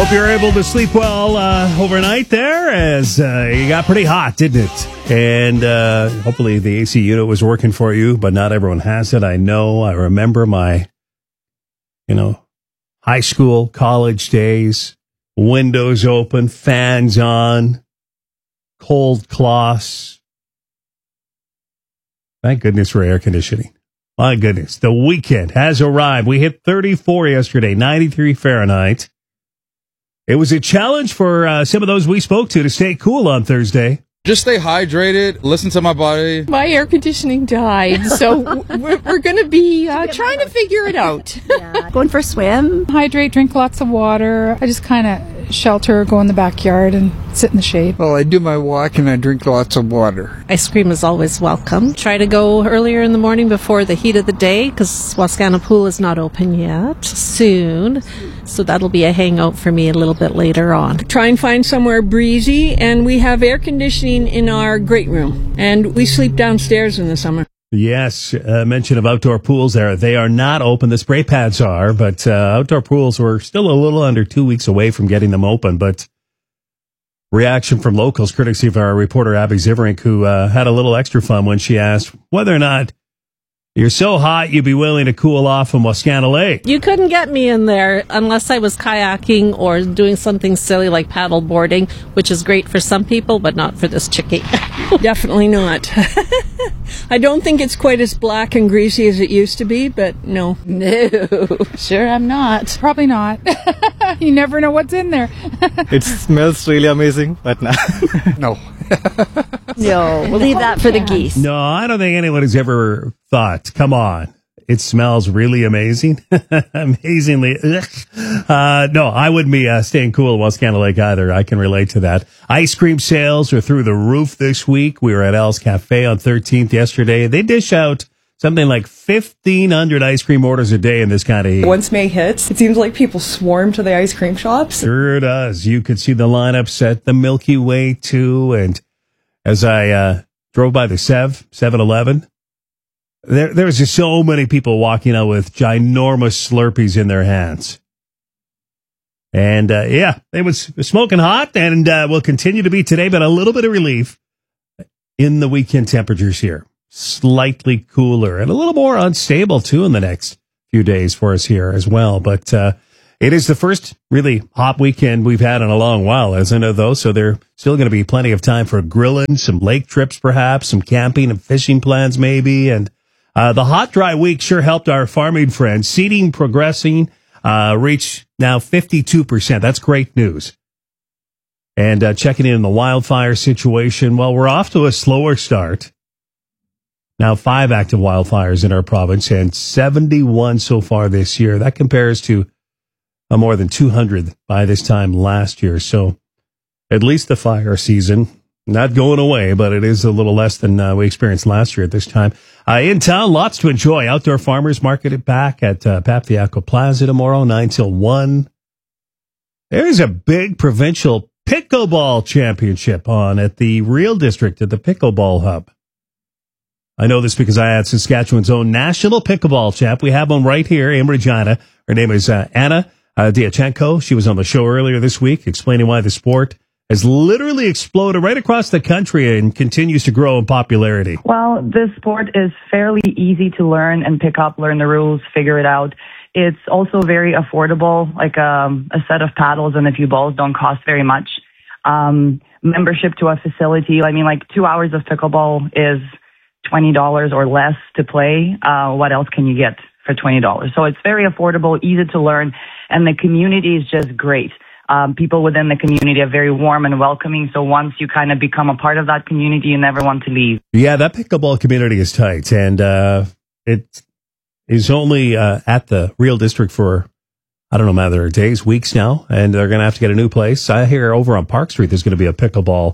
Hope you're able to sleep well overnight there, as it got pretty hot, didn't it? And hopefully the AC unit was working for you, but not everyone has it. I know. I remember my, high school, college days, windows open, fans on, cold cloths. Thank goodness for air conditioning. My goodness. The weekend has arrived. We hit 34 yesterday, 93 Fahrenheit. It was a challenge for some of those we spoke to stay cool on Thursday. Just stay hydrated, listen to my body. My air conditioning died, so we're going to be trying to figure it out. Yeah. Going for a swim. Hydrate, drink lots of water. I just kind of shelter, go in the backyard and sit in the shade. Well, I do my walk and I drink lots of water. Ice cream is always welcome. Try to go earlier in the morning before the heat of the day because Wascana Pool is not open yet. Soon. So that'll be a hangout for me a little bit later on. Try and find somewhere breezy, and we have air conditioning in our great room, and we sleep downstairs in the summer. Yes, mention of outdoor pools there. They are not open. The spray pads are, but outdoor pools were still a little under 2 weeks away from getting them open. But reaction from locals, courtesy of our reporter Abby Ziverink, who had a little extra fun when she asked whether or not you're so hot you'd be willing to cool off in Wascana Lake. You couldn't get me in there unless I was kayaking or doing something silly like paddle boarding, which is great for some people, but not for this chickie. Definitely not. I don't think it's quite as black and greasy as it used to be, but no. No, sure I'm not. Probably not. You never know what's in there. It smells really amazing, but no. No. No, we'll leave that for the geese. No, I don't think anyone has ever thought, come on, it smells really amazing. Amazingly. No, I wouldn't be staying cool in Wascana Lake either. I can relate to that. Ice cream sales are through the roof this week. We were at Al's Cafe on 13th yesterday. They dish out something like 1,500 ice cream orders a day in this kind of heat. Once May hits, it seems like people swarm to the ice cream shops. Sure does. You could see the lineups at the Milky Way, too. And as I drove by the 7-Eleven, there was just so many people walking out with ginormous Slurpees in their hands. And, it was smoking hot and will continue to be today, but a little bit of relief in the weekend temperatures here. Slightly cooler and a little more unstable, too, in the next few days for us here as well. But it is the first really hot weekend we've had in a long while, isn't it, though? So there's still going to be plenty of time for grilling, some lake trips perhaps, some camping and fishing plans maybe. And the hot, dry week sure helped our farming friends. Seeding progressing, reached now 52%. That's great news. And checking in the wildfire situation, well, we're off to a slower start. Now 5 active wildfires in our province and 71 so far this year. That compares to more than 200 by this time last year. So at least the fire season, not going away, but it is a little less than we experienced last year at this time. In town, lots to enjoy. Outdoor Farmers Market it back at Papiaco Plaza tomorrow, 9 till 1. There's a big provincial pickleball championship on at the Real District at the Pickleball Hub. I know this because I had Saskatchewan's own national pickleball champ. We have one right here in Regina. Her name is Anna Diachenko. She was on the show earlier this week explaining why the sport has literally exploded right across the country and continues to grow in popularity. Well, this sport is fairly easy to learn and pick up, learn the rules, figure it out. It's also very affordable, like a set of paddles and a few balls don't cost very much. Membership to a facility, 2 hours of pickleball is $20 or less to play. What else can you get for $20? So it's very affordable, easy to learn, and the community is just great. People within the community are very warm and welcoming. So once you kind of become a part of that community, you never want to leave. Yeah, that pickleball community is tight, and it is only at the Real District for, I don't know, matter of days, weeks now, and they're going to have to get a new place. I hear over on Park Street there's going to be a pickleball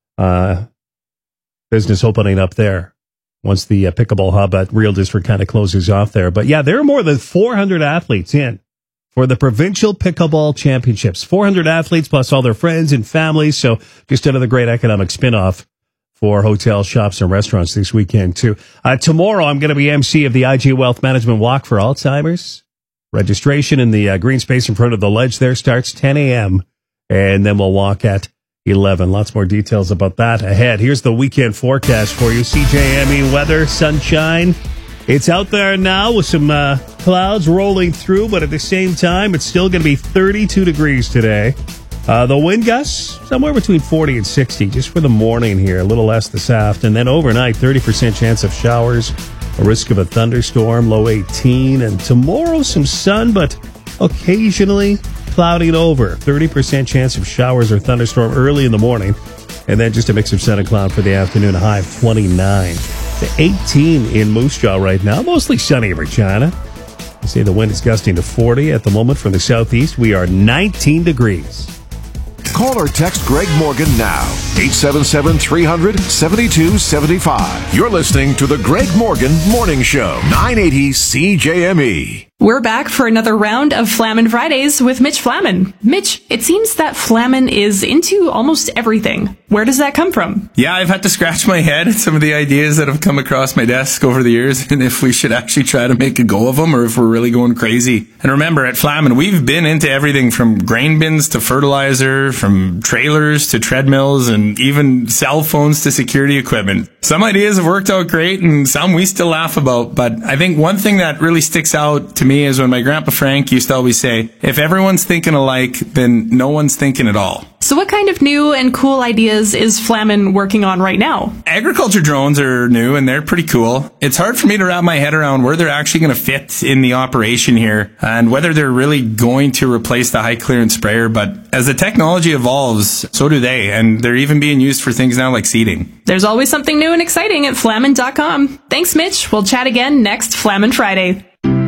business opening up there once the pickleball hub at Real District kind of closes off there. But yeah, there are more than 400 athletes in for the Provincial Pickleball Championships. 400 athletes plus all their friends and families. So just another great economic spinoff for hotels, shops, and restaurants this weekend, too. Tomorrow, I'm going to be MC of the IG Wealth Management Walk for Alzheimer's. Registration in the green space in front of the ledge there starts 10 a.m. and then we'll walk at 11. Lots more details about that ahead. Here's the weekend forecast for you. CJME weather, sunshine. It's out there now with some clouds rolling through, but at the same time, it's still going to be 32 degrees today. The wind gusts, somewhere between 40 and 60, just for the morning here, a little less this afternoon. And then overnight, 30% chance of showers, a risk of a thunderstorm, low 18. And tomorrow, some sun, but occasionally clouding over. 30% chance of showers or thunderstorm early in the morning. And then just a mix of sun and cloud for the afternoon, a high of 29. To 18 in Moose Jaw right now, mostly sunny in Regina. You see the wind is gusting to 40 at the moment from the southeast. We are 19 degrees. Call or text Greg Morgan now. 877-300-7275. You're listening to the Greg Morgan Morning Show. 980 CJME. We're back for another round of Flamin' Fridays with Mitch Flamin. Mitch, it seems that Flamin is into almost everything. Where does that come from? Yeah, I've had to scratch my head at some of the ideas that have come across my desk over the years, and if we should actually try to make a go of them or if we're really going crazy. And remember, at Flamin, we've been into everything from grain bins to fertilizer, from trailers to treadmills, and even cell phones to security equipment. Some ideas have worked out great, and some we still laugh about, but I think one thing that really sticks out to me is when my grandpa Frank used to always say, if everyone's thinking alike, then no one's thinking at all. So what kind of new and cool ideas is Flamin working on right now? Agriculture drones are new and they're pretty cool. It's hard for me to wrap my head around where they're actually going to fit in the operation here and whether they're really going to replace the high clearance sprayer. But as the technology evolves, so do they. And they're even being used for things now like seeding. There's always something new and exciting at Flamin.com. Thanks, Mitch. We'll chat again next Flamin Friday.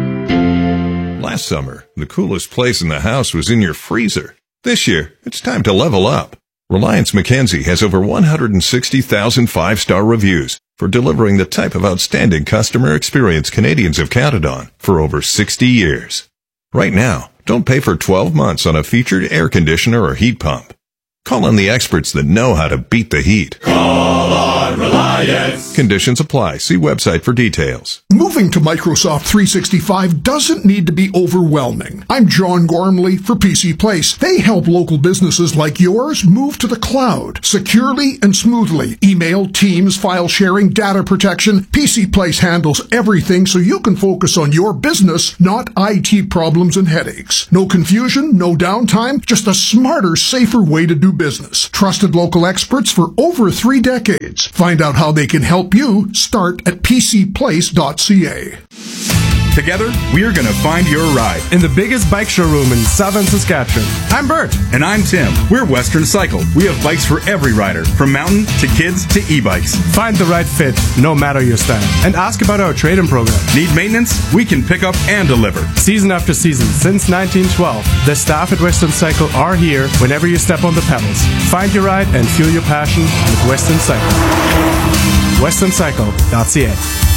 Last summer, the coolest place in the house was in your freezer. This year, it's time to level up. Reliance Mackenzie has over 160,000 five-star reviews for delivering the type of outstanding customer experience Canadians have counted on for over 60 years. Right now, don't pay for 12 months on a featured air conditioner or heat pump. Call on the experts that know how to beat the heat. Call on Reliance. Conditions apply. See website for details. Moving to Microsoft 365 doesn't need to be overwhelming. I'm John Gormley for PC Place. They help local businesses like yours move to the cloud securely and smoothly. Email, Teams, file sharing, data protection. PC Place handles everything so you can focus on your business, not IT problems and headaches. No confusion, no downtime, just a smarter, safer way to do business. Trusted local experts for over 3 decades. Find out how they can help you. Start at pcplace.ca. Together, we're going to find your ride in the biggest bike showroom in southern Saskatchewan. I'm Bert. And I'm Tim. We're Western Cycle. We have bikes for every rider, from mountain to kids to e-bikes. Find the right fit, no matter your style. And ask about our trade-in program. Need maintenance? We can pick up and deliver. Season after season, since 1912, the staff at Western Cycle are here whenever you step on the pedals. Find your ride and fuel your passion with Western Cycle. WesternCycle.ca.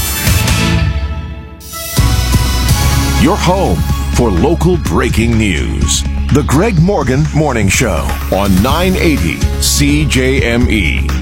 Your home for local breaking news. The Greg Morgan Morning Show on 980 CJME.